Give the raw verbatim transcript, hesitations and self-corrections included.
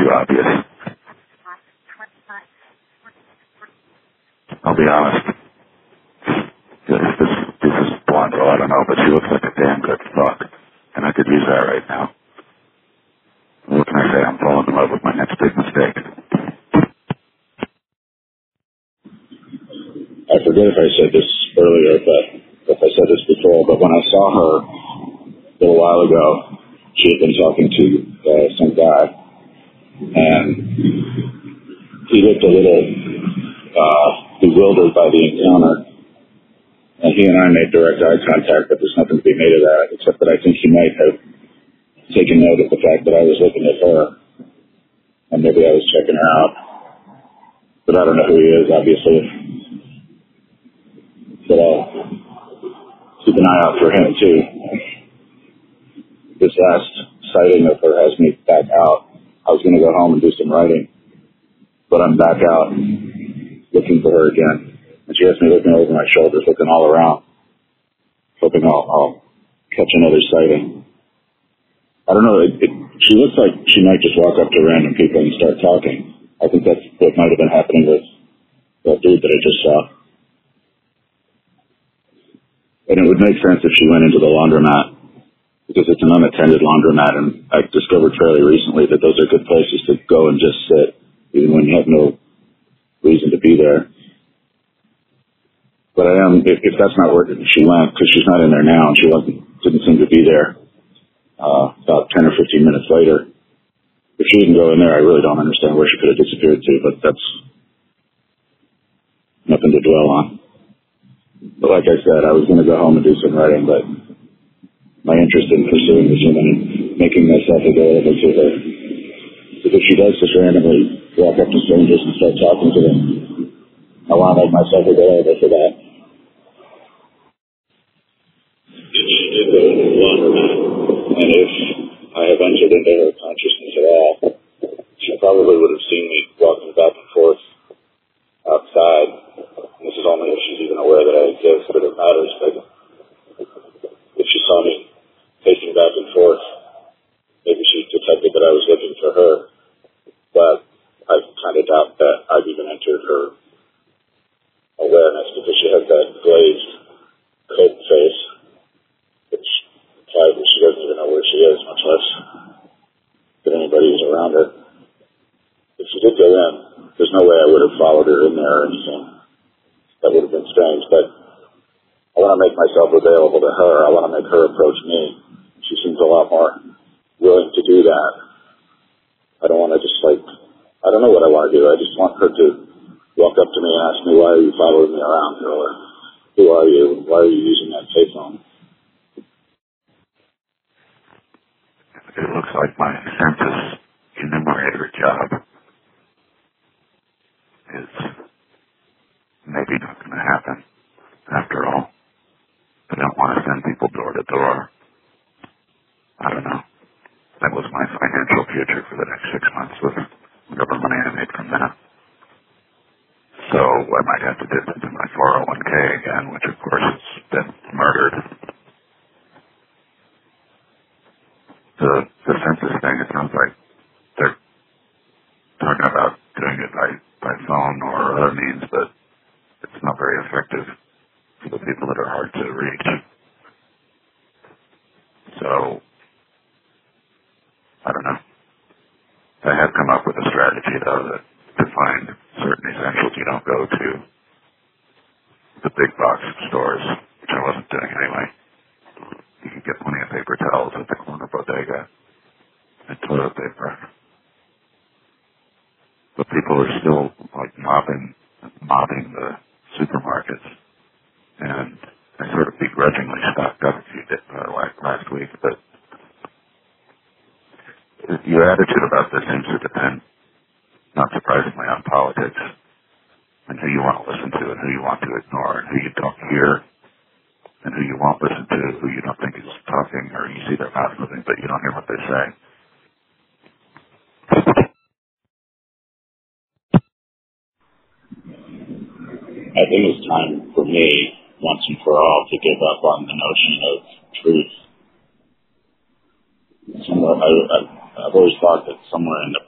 obvious. I'll be honest. This, this, this is blonde girl, I don't know, but she looks like a damn good fuck. And I could use that right now. What can I say? I'm falling in love with my next big mistake. I forget if I said this earlier, but if I said this before, but when I saw her a little while ago, she had been talking to uh, some guy, and he looked a little uh, bewildered by the encounter. And he and I made direct eye contact, but there's nothing to be made of that, except that I think he might have taken note of the fact that I was looking at her, and maybe I was checking her out. But I don't know who he is, obviously. But I'll keep an eye out for him, too. This last sighting of her has me back out. I was going to go home and do some writing, but I'm back out looking for her again. And she has me looking over my shoulders, looking all around, hoping I'll, I'll catch another sighting. I don't know, it, it, she looks like she might just walk up to random people and start talking. I think that's what might have been happening with that dude that I just saw. And it would make sense if she went into the laundromat, because it's an unattended laundromat, and I discovered fairly recently that those are good places to go and just sit, even when you have no reason to be there. But I am, if, if that's not working, she went, because she's not in there now, and she wasn't, didn't seem to be there uh, about ten or fifteen minutes later. If she didn't go in there, I really don't understand where she could have disappeared to, but that's nothing to dwell on. But like I said, I was going to go home and do some writing, but my interest in pursuing this woman and making myself available to her, because if she does just randomly walk up to strangers and start talking to them, I want to make myself available for that. If she did go to the laundromat, and if I have entered into her consciousness at all, she probably would have seen me walking back and forth outside. And this is only if she's even aware that I exist, but it matters. But if she saw me pacing back and forth, maybe she detected that I was looking for her. But I kind of doubt that I've even entered her awareness, because she has that glazed coat face, which implies that she doesn't even know where she is, much less that anybody is around her. If she did go in, there's no way I would have followed her in there or anything. That would have been strange, but I want to make myself available to her. I want to make her approach me. She seems a lot more willing to do that. I don't want to just like, I don't know what I want to do. I just want her to walk up to me and ask me, why are you following me around, or who are you? Why are you using that payphone? It looks like my census enumerator job is maybe not going to happen after all. I don't want to send people door to door. I don't know. That was my financial future for the next six months with whatever money I made from that. So I might have to dip into my four oh one k again, which of course has been murdered. The, the census thing, it sounds like they're talking about doing it by, by phone or other means, but it's not very effective for the people that are hard to reach. So, I don't know. I have come up with a strategy, though, that to find certain essentials you don't go to the big box stores, which I wasn't doing anyway. You can get plenty of paper towels at the corner bodega and toilet paper. But people are still, like, mobbing, mobbing the supermarkets. And I sort of begrudgingly stocked up a few days, uh, like last week, but your attitude about this seems to depend, not surprisingly, on politics and who you want to listen to and who you want to ignore and who you don't hear and who you won't listen to, who you don't think is talking, or you see their mouth moving but you don't hear what they say. I think it's time for me, once and for all, to give up on the notion of truth. Somewhere, I, I, I've always thought that somewhere in the